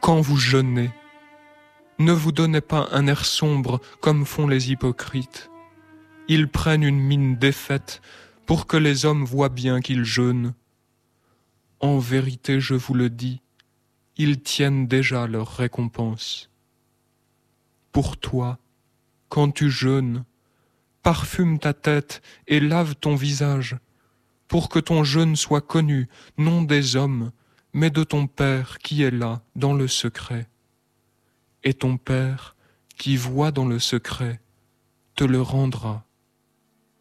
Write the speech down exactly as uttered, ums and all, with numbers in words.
quand vous jeûnez, ne vous donnez pas un air sombre comme font les hypocrites. Ils prennent une mine défaite pour que les hommes voient bien qu'ils jeûnent. En vérité, je vous le dis, ils tiennent déjà leur récompense. Pour toi, quand tu jeûnes, parfume ta tête et lave ton visage, pour que ton jeûne soit connu, non des hommes, mais de ton Père qui est là, dans le secret. Et ton Père, qui voit dans le secret, te le rendra